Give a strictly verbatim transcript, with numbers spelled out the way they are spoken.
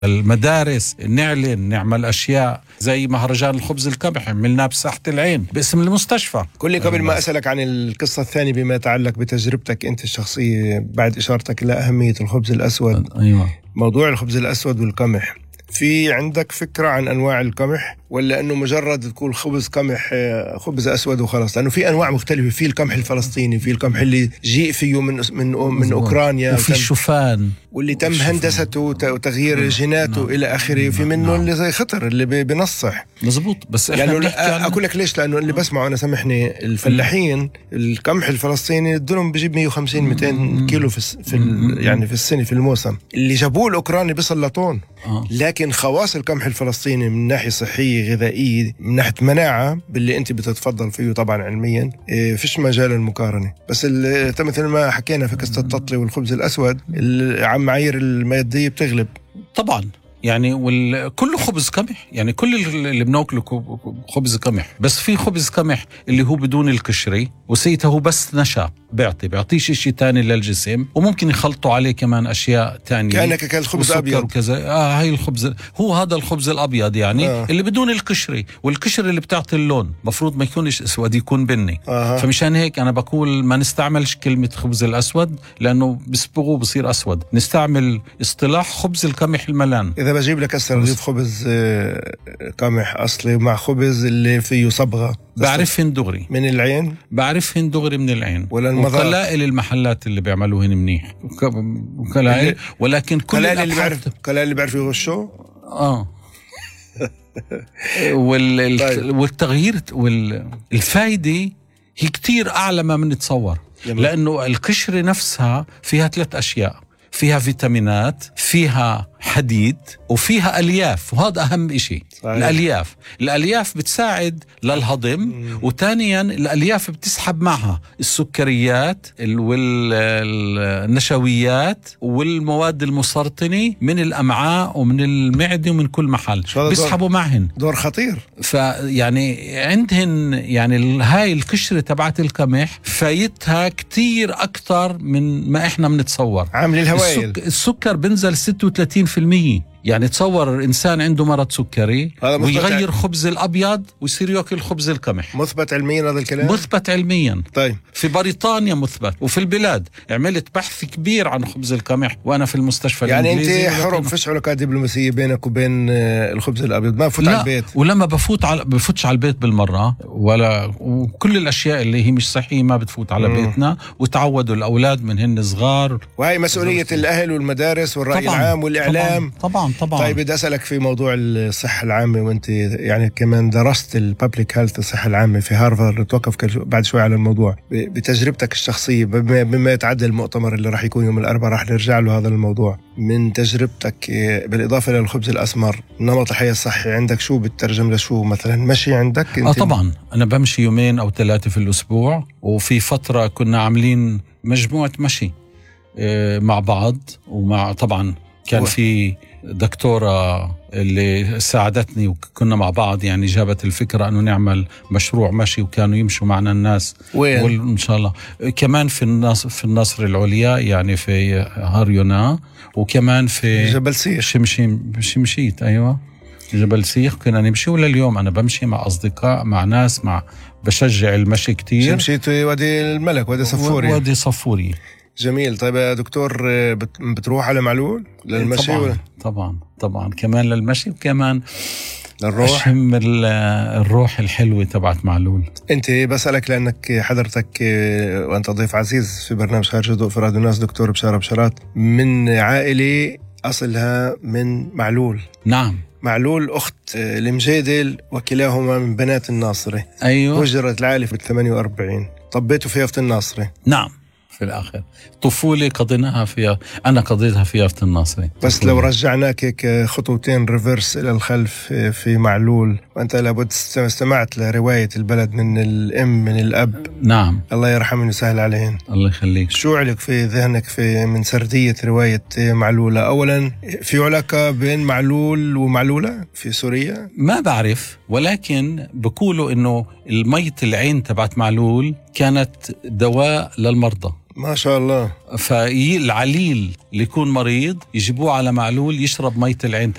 المدارس، نعلن نعمل أشياء زي مهرجان الخبز القمح عملناه بساحة العين باسم المستشفى. كل قبل ما أسألك عن القصة الثانية بما يتعلق بتجربتك أنت الشخصية بعد إشارتك إلى أهمية الخبز الأسود. أيوة. موضوع الخبز الأسود والقمح، في عندك فكرة عن أنواع القمح ولا أنه مجرد تقول خبز قمح خبز أسود وخلاص؟ لأنه في أنواع مختلفة، في القمح الفلسطيني، في القمح اللي جيء فيه من من من أوكرانيا، وفي الشوفان واللي تم هندسته وتغيير جيناته إلى آخره، في منه اللي زي خطر اللي بنصح. مظبوط. بس إحنا يعني أقول لك ليش، لأنه اللي بسمعه أنا سامحني الفلاحين القمح الفلسطيني الدرهم بيجيب مية وخمسين مئتين كيلو في, في يعني في السنة في الموسم، اللي جابوه الأوكراني بيصل لطون. لكن خواص القمح الفلسطيني من ناحية صحية غذائية من ناحية مناعة باللي أنت بتتفضل فيه طبعا علميا فيش مجال المقارنة. بس مثل ما حكينا في قصة التطلي والخبز الأسود عم معايير المادية بتغلب طبعا. يعني وكل خبز قمح، يعني كل اللي بناكله خبز قمح، بس في خبز قمح اللي هو بدون القشري وسيته هو بس نشا بيعطي بيعطيش شيء تاني للجسم، وممكن يخلطوا عليه كمان أشياء تانية كأنك أكل خبز أبيض وكذا. آه هاي الخبز هو هذا الخبز الأبيض يعني آه. اللي بدون القشري، والقشري اللي بتعطي اللون مفروض ما يكونش أسود يكون بني آه. فمشان هيك أنا بقول ما نستعملش كلمة خبز الأسود لأنه بيصبغه بصير أسود، نستعمل اصطلاح خبز القمح الملان. إذا بجيب لك هسه رغيف خبز قمح أصلي مع خبز اللي فيه صبغة بعرفهن دغري من العين، بعرفهن دغري من العين، وقلائل المحلات اللي بيعملوهن منيح وقلائل، ولكن كل قلائل اللي بيعرف قلائل اللي بيعرف يغشوا اه وال... طيب. والتغيير والفايدة هي كتير أعلى ما بنتصور، لأنه القشرة نفسها فيها ثلاث أشياء، فيها فيتامينات، فيها حديد، وفيها ألياف، وهذا أهم إشي. صحيح. الألياف الألياف بتساعد للهضم، وثانيا الألياف بتسحب معها السكريات والنشويات والمواد المسرطنة من الأمعاء ومن المعدة ومن كل محل بيسحبوا معهن. دور خطير. فيعني عندهن يعني هاي القشرة تبعت القمح فايتها كتير أكتر من ما إحنا بنتصور. عامل الهوائل السك... السكر بنزل ستة وثلاثين بالمية. يعني تصور الإنسان عنده مرض سكري ويغير ع... خبز الأبيض ويصير يأكل خبز القمح. مثبت علميا هذا الكلام؟ مثبت علميا. طيب. في بريطانيا مثبت، وفي البلاد عملت بحث كبير عن خبز القمح وأنا في المستشفى يعني الإنجليزي. أنت حرب فيش علاقات دبلوماسية بينك وبين الخبز الأبيض؟ ما بفوت على البيت؟ ولما بفوت على بفوتش على البيت بالمرة، ولا وكل الأشياء اللي هي مش صحية ما بتفوت على مم. بيتنا، وتعودوا الأولاد من هن صغار. وهي مسؤولية الأهل والمدارس والرأي طبعاً العام والإعلام. طبعاً طبعاً, طبعاً. طيب بدي أسألك في موضوع الصحة العامة، وأنت يعني كمان درست البابليك هيلث الصحة العامة في هارفارد، توقف بعد شوي على الموضوع بتجربتك الشخصية بما يتعدى المؤتمر اللي راح يكون يوم الأربعاء، راح نرجع له هذا الموضوع. من تجربتك بالإضافة للخبز الأسمر، نمط الحياة الصحي عندك شو بتترجم لشو؟ مثلا مشي عندك؟ آه طبعا أنا بمشي يومين أو ثلاثة في الأسبوع، وفي فترة كنا عاملين مجموعة مشي مع بعض، ومع طبعا كان في دكتورة اللي ساعدتني وكنا مع بعض، يعني جابت الفكرة أنه نعمل مشروع مشي، وكانوا يمشوا معنا الناس. وين؟ إن شاء الله كمان في النصر في النصر العليا، يعني في هاريونا، وكمان في جبل سيخ شمشيم شمشيت. أيوة جبل سيخ كنا نمشي. ولا اليوم أنا بمشي مع أصدقاء مع ناس مع بشجع المشي كتير. شمشيت وادي الملك وادي صفوري وادي صفوري. جميل. طيب يا دكتور بتروح على معلول للمشي؟ طبعا ولا؟ طبعا طبعا كمان للمشي، وكمان الروح أشم الروح الحلوة تبعت معلول. أنت بسألك لأنك حضرتك وأنت ضيف عزيز في برنامج خارج الضوء في راديو الناس، دكتور بشارة بشارات من عائلة أصلها من معلول. نعم. معلول أخت المجيدل، وكلاهما من بنات الناصري. أيوة. وجرت العائلة في الثمانية وأربعين، طبيتوا في يافت الناصري. نعم. في الآخر طفولة قضيناها فيها، أنا قضيتها في يافت الناصري. بس طفولة. لو رجعناك هيك خطوتين ريفرس إلى الخلف في معلول، وأنت لابد استمعت لرواية البلد من الأم من الأب. نعم. الله يرحمه ويسهل عليهن. الله يخليك. شو علق في ذهنك في من سردية رواية معلولة؟ أولا في علاقة بين معلول ومعلولة في سوريا؟ ما بعرف، ولكن بقولوا إنه المية العين تبعت معلول كانت دواء للمرضى ما شاء الله. فالعليل اللي يكون مريض يجيبوه على معلول يشرب مية العين